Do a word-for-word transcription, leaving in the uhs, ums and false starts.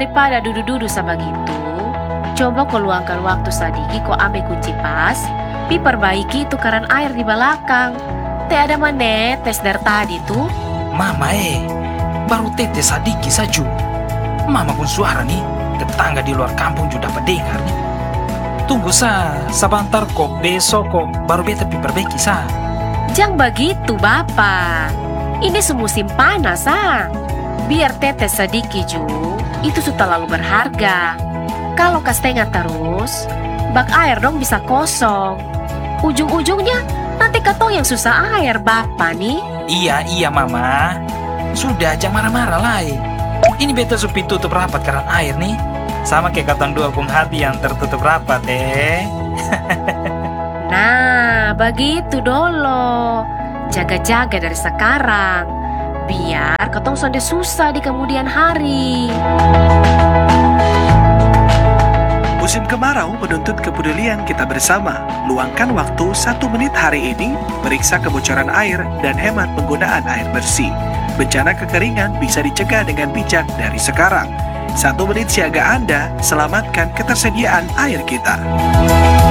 daripada duduk-duduk sebegitu, coba kau luangkan waktu sadiki kau ambil kunci pas, pi perbaiki tukaran air di belakang. Teh ada menetes dari tadi tuh. Mama eh, baru tetes sadiki saja. Mama pun suara nih, tetangga di luar kampung juga dapat dengar nih. Tunggu sa, sebentar kok besok kok baru beta pi perbaiki sa. Jangan begitu Bapak, ini semusim panas ah. Biar tetes sedikit ju, itu sudah terlalu berharga. Kalau kastengan terus, bak air dong bisa kosong. Ujung-ujungnya nanti katong yang susah air Bapak nih. Iya, iya Mama. Sudah, jangan marah-marah lah. Ini beta supi tutup rapat keran air nih. Sama kayak katong dua pung hati yang tertutup rapat eh. Nah, begitu dulu. Jaga-jaga dari sekarang. Biar katong sonde susah di kemudian hari. Musim kemarau menuntut kepedulian kita bersama. Luangkan waktu satu menit hari ini, periksa kebocoran air dan hemat penggunaan air bersih. Bencana kekeringan bisa dicegah dengan bijak dari sekarang. Satu menit siaga Anda, selamatkan ketersediaan air kita.